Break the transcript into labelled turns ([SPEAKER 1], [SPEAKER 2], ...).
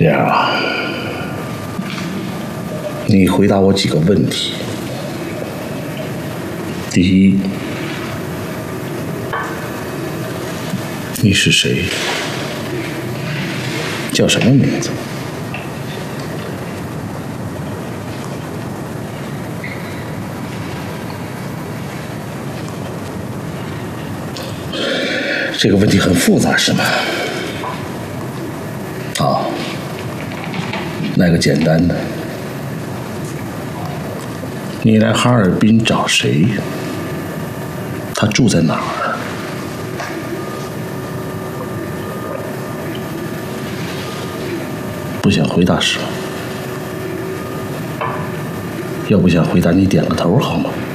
[SPEAKER 1] 这样啊，你回答我几个问题。第一，你是谁？叫什么名字？这个问题很复杂，是吗？好，来个简单的。你来哈尔滨找谁？他住在哪儿？不想回答是吗？要不想回答，你点个头好吗？